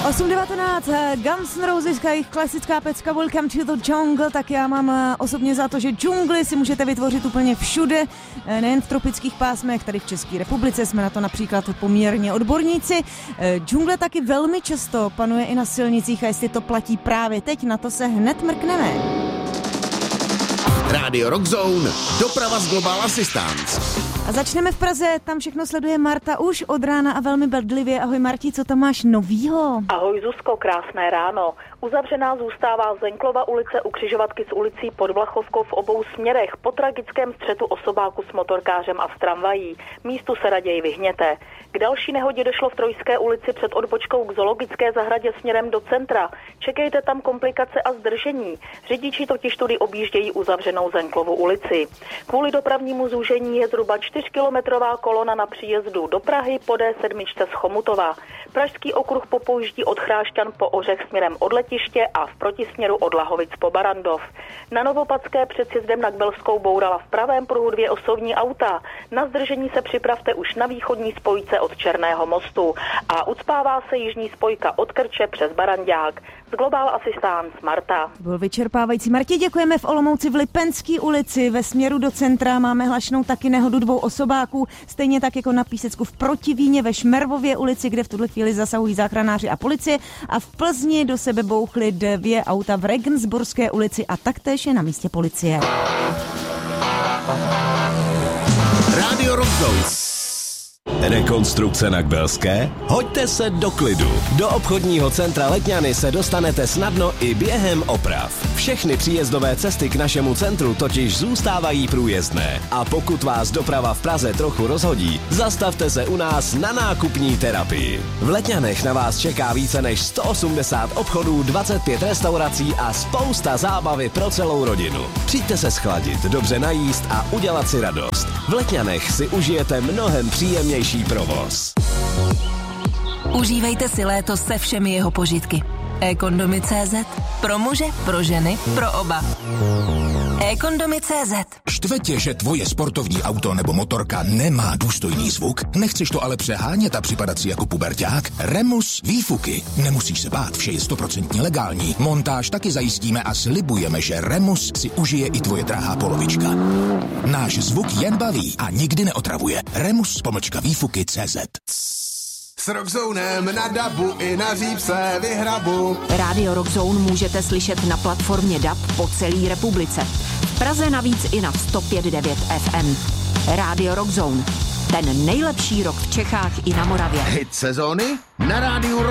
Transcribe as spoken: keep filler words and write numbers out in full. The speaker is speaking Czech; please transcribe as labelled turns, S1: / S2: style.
S1: osm devatenáct, Guns N' Roses, jejich klasická pecka Welcome to the Jungle, tak já mám osobně za to, že džungly si můžete vytvořit úplně všude, nejen v tropických pásmech, tady v České republice jsme na to například poměrně odborníci. Džungle taky velmi často panuje i na silnicích a jestli to platí právě teď, na to se hned mrkneme.
S2: Rádio Rock Zone, doprava z Global Assistance.
S1: A začneme v Praze, tam všechno sleduje Marta už od rána a velmi bedlivě. Ahoj Marti, co tam máš novýho?
S3: Ahoj Zuzko, krásné ráno. Uzavřená zůstává Zenklova ulice u křižovatky s ulicí Pod Vlachovkou v obou směrech po tragickém střetu osobáku s motorkářem a s tramvají. Místu se raději vyhněte. K další nehodě došlo v Trojské ulici před odbočkou k zoologické zahradě směrem do centra. Čekejte tam komplikace a zdržení. Řidiči totiž tudy objíždějí uzavřenou Zenklovu ulici. Kvůli dopravnímu zúžení je zhruba čtyřkilometrová kolona na příjezdu do Prahy po D sedm z Chomutova. Pražský okruh popouždí od Chrášťan po Ořech směrem od letiště a v protisměru od Lahovic po Barandov. Na Novopadské před sjezdem na Kbelskou bourala v pravém pruhu dvě osobní auta. Na zdržení se připravte už na východní spojce od Černého mostu. A ucpává se jižní spojka od Krče přes Barandák. Z Global Assistance Marta.
S1: Byl vyčerpávající. Martě, děkujeme. V Olomouci v Lipenské ulici ve směru do centra máme hlašnou taky nehodu dvou osobáků, stejně tak jako na Písecku v Protivíně ve Šmervově ulici, kde v tuhle chvíli zasahují záchranáři a policie, a v Plzni do sebe bouchly dvě auta v Regensburské ulici a taktéž je na místě policie.
S2: Rádio Rock Zone.
S4: Rekonstrukce na Kbelské? Hoďte se do klidu. Do obchodního centra Letňany se dostanete snadno i během oprav. Všechny příjezdové cesty k našemu centru totiž zůstávají průjezdné. A pokud vás doprava v Praze trochu rozhodí, zastavte se u nás na nákupní terapii. V Letňanech na vás čeká více než sto osmdesát obchodů, dvacet pět restaurací a spousta zábavy pro celou rodinu. Přijďte se schladit, dobře najíst a udělat si radost. V Letňanech si užijete mnohem příjemnější provoz.
S5: Užívejte si léto se všemi jeho požitky. e-kondomy tečka cé zet. Pro muže, pro ženy, pro oba. e-kondomy tečka cé zet.
S6: Štve tě, že tvoje sportovní auto nebo motorka nemá důstojný zvuk? Nechceš to ale přehánět a připadat si jako puberťák? Remus výfuky. Nemusíš se bát, vše je stoprocentně legální. Montáž taky zajistíme a slibujeme, že Remus si užije i tvoje drahá polovička. Náš zvuk jen baví a nikdy neotravuje. Remus pomlčka výfuky tečka cé zet.
S2: S Rockzonem na dabu i na řípse vyhrabu.
S7: Rádio Rockzone můžete slyšet na platformě D A B po celé republice. V Praze navíc i na sto pět devět ef em. Rádio Rockzone. Ten nejlepší rock v Čechách i na Moravě.
S2: Hit sezóny na rádiu